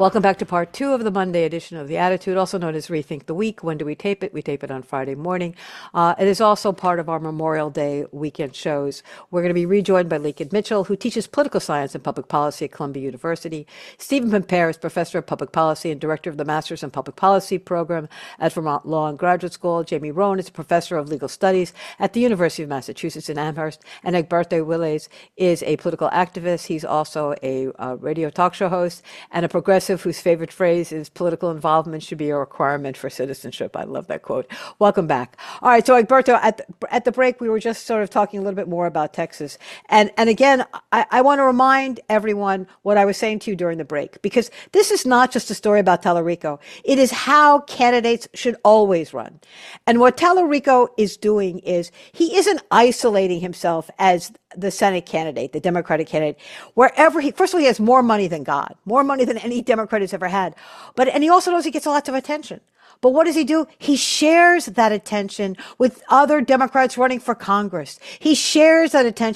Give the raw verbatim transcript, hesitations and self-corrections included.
Welcome back to part two of the Monday edition of The Attitude, also known as Rethink the Week. When do we tape it? We tape it on Friday morning. Uh, it is also part of our Memorial Day weekend shows. We're going to be rejoined by Lincoln Mitchell, who teaches political science and public policy at Columbia University. Stephen Pimpare is professor of public policy and director of the Masters in Public Policy program at Vermont Law and Graduate School. Jamie Roan is a professor of legal studies at the University of Massachusetts in Amherst. And Egberto Willies is a political activist. He's also a uh, radio talk show host and a progressive whose favorite phrase is political involvement should be a requirement for citizenship. I love that quote. Welcome back. All right, so Egberto, at the, at the break, we were just sort of talking a little bit more about Texas. And, and again, I, I want to remind everyone what I was saying to you during the break, because this is not just a story about Tallarico. It is how candidates should always run. And what Tallarico is doing is he isn't isolating himself as the Senate candidate, the Democratic candidate, wherever he, first of all, he has more money than God, more money than any Democrat has ever had. But, and he also knows he gets lots of attention. But what does he do? He shares that attention with other Democrats running for Congress. He shares that attention